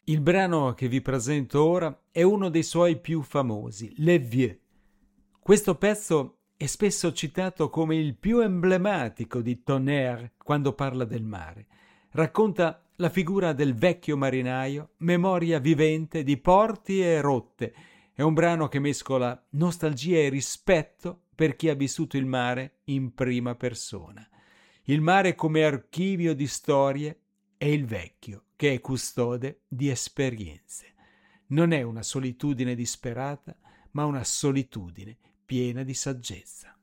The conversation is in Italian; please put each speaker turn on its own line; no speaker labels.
Il brano che vi presento ora è uno dei suoi più famosi, Les Vieux. Questo pezzo è spesso citato come il più emblematico di Tonnerre quando parla del mare. Racconta la figura del vecchio marinaio, memoria vivente di porti e rotte. È un brano che mescola nostalgia e rispetto per chi ha vissuto il mare in prima persona. Il mare come archivio di storie e il vecchio che è custode di esperienze. Non è una solitudine disperata, ma una solitudine piena di saggezza.